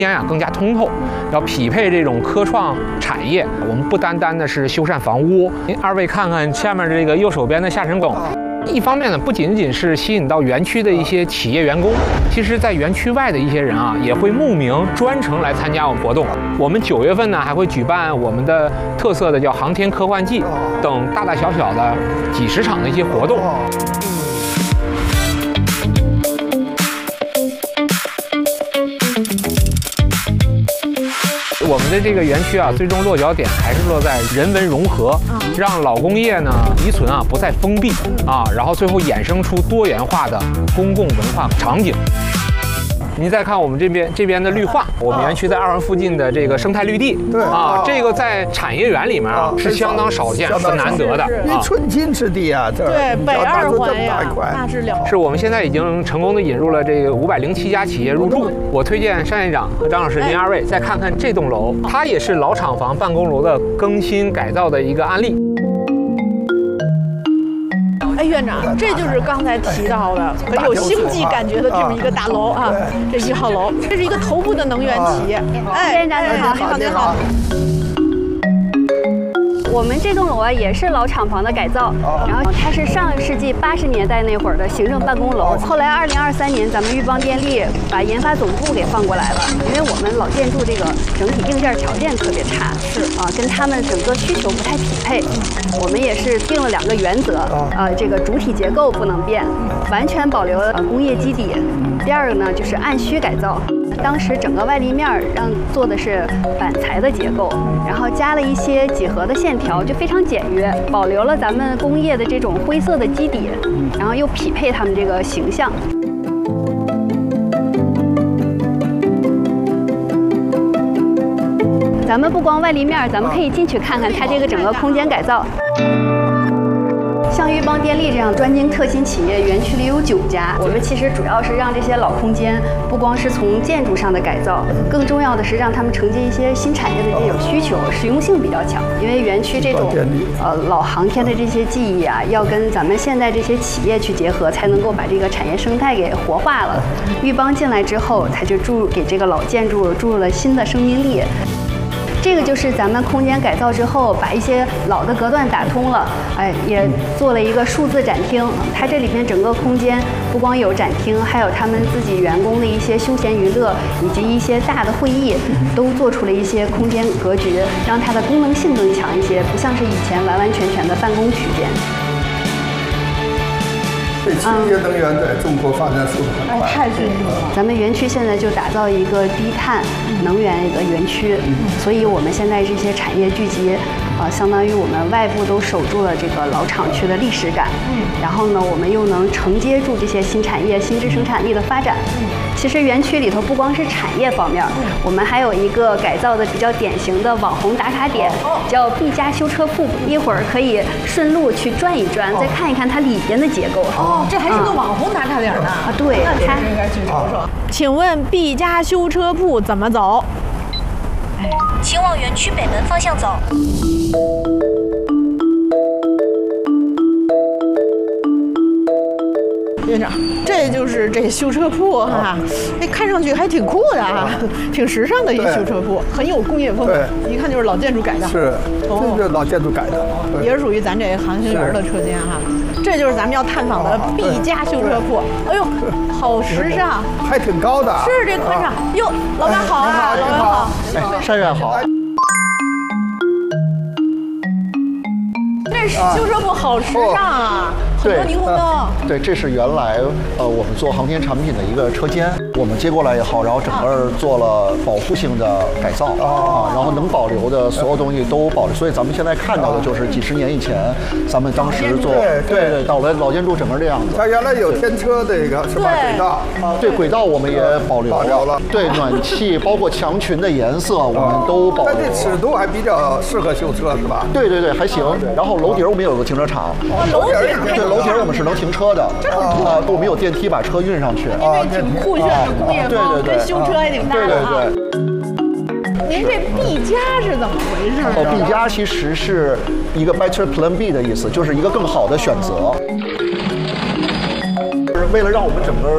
呀更加通透，要匹配这种科创产业。我们不单单的是修缮房屋，您二位看看下面这个右手边的下沉拱。一方面呢，不仅仅是吸引到园区的一些企业员工，其实在园区外的一些人啊，也会慕名专程来参加我们活动。我们9月份呢，还会举办我们的特色的叫航天科幻季等大大小小的几十场的一些活动。我们的这个园区啊，最终落脚点还是落在人文融合，让老工业呢遗存啊不再封闭啊，然后最后衍生出多元化的公共文化场景。您再看我们这边的绿化，我们园区在2环附近的这个生态绿地， 对啊，这个在产业园里面啊是相当少见和难得的， 因为寸金之地啊，这对北2环呀，那是了。 是我们现在已经成功的引入了这个507家企业入驻。我推荐单院长和张老师您2位再看看这栋楼，它也是老厂房办公楼的更新改造的一个案例。 哎，院长，这就是刚才提到的很有星际感觉的这么一个大楼啊，这1号楼，这是一个头部的能源企业。 哎，院长你好， 您好。 我们这栋楼啊也是老厂房的改造，然后它是上个世纪80年代那会儿的行政办公楼。后来2023年咱们豫邦电力把研发总部给放过来了，因为我们老建筑这个整体硬件条件特别差，跟他们整个需求不太匹配。我们也是定了2个原则，这个主体结构不能变，完全保留工业基底。第2个呢就是按需改造。当时整个外立面做的是板材的结构，然后加了一些几何的线条，就非常简约，保留了咱们工业的这种灰色的基底，然后又匹配他们这个形象。咱们不光外立面，咱们可以进去看看它这个整个空间改造。像豫邦电力这样专精特新企业，园区里有9家。我们其实主要是让这些老空间，不光是从建筑上的改造，更重要的是让他们承接一些新产业的这种需求，实用性比较强。因为园区这种老航天的这些技艺啊，要跟咱们现在这些企业去结合，才能够把这个产业生态给活化了。豫邦进来之后，它就给这个老建筑注入了新的生命力。这个就是咱们空间改造之后，把一些老的隔断打通了，也做了一个数字展厅。它这里边整个空间不光有展厅，还有他们自己员工的一些休闲娱乐，以及一些大的会议，都做出了一些空间格局，让它的功能性更强一些，不像是以前完完全全的办公区间。 对清洁能源在中国发展速度很快， 太迅速了。 咱们园区现在就打造一个低碳能源一个园区，所以我们现在这些产业聚集，相当于我们外部都守住了这个老厂区的历史感，然后呢，我们又能承接住这些新产业、新质生产力的发展。其实园区里头不光是产业方面，我们还有一个改造的比较典型的网红打卡点，叫毕加修车铺。一会儿可以顺路去转一转，再看一看它里边的结构。 哦，这还是个网红打卡点呢。 对， 那咱应该去说说。请问毕加修车铺怎么走？ 请往园区北门方向走。 院长，这就是这修车铺哈，看上去还挺酷的啊，挺时尚的一修车铺，很有工业风，一看就是老建筑改的。 是，这就是老建筑改的， 也是属于咱这航行员的车间哈。这就是咱们要探访的毕加修车铺。哎呦，好时尚， 还挺高的。 是这宽敞。哟，老板好啊，老板好。 单院好。 这修车铺好时尚啊！很多霓虹灯。 对，这是原来我们做航天产品的一个车间，我们接过来以后，然后整个做了保护性的改造然后能保留的所有东西都保留，所以咱们现在看到的就是几十年以前咱们当时做对老建筑整个这样子。 它原来有天车这个是吧？轨道对轨道我们也保留了，对暖气包括墙裙的颜色我们都保留。 但这尺度还比较适合修车是吧？ 对还行。然后楼顶我们也有个停车场， 楼顶我们是能停车的，我们有电梯把车运上去。 这挺酷炫的工业风，跟修车还挺搭的啊。您这毕加是怎么回事？ 毕加其实是一个 Better Plan B 的意思，就是一个更好的选择。为了让我们整个